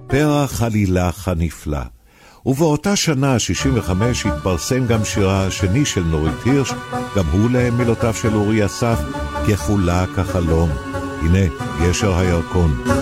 פרח הלילך הנפלא. ובאותה שנה, 65, התפרסם גם שירה השני של נורית הירש, גם הוא למילותיו של אורי אסף, כחולה כחלום. הנה, גשר הירקון.